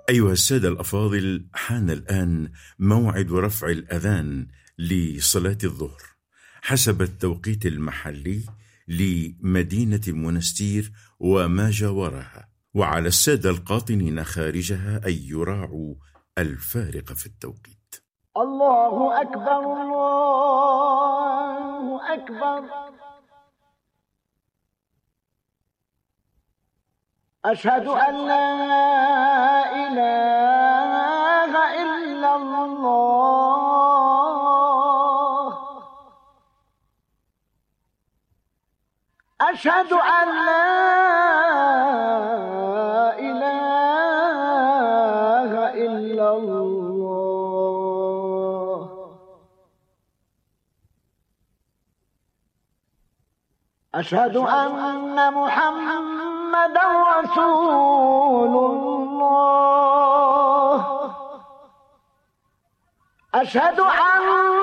أيها السادة الأفاضل، حان الآن موعد رفع الأذان لصلاة الظهر حسب التوقيت المحلي لمدينة منستير وما جاورها، وعلى السادة القاطنين خارجها أن يراعوا الفارق في التوقيت. الله أكبر الله أكبر. أشهد أن لا إله إلا الله. أشهد أن لا إله إلا الله. أشهد أن محمدا رسول الله. أشهد أن